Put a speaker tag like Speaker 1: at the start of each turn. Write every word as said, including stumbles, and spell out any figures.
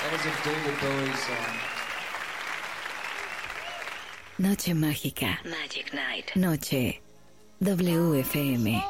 Speaker 1: That was a David Bowie song.
Speaker 2: Noche mágica.
Speaker 3: Magic Night.
Speaker 2: Noche. W F M.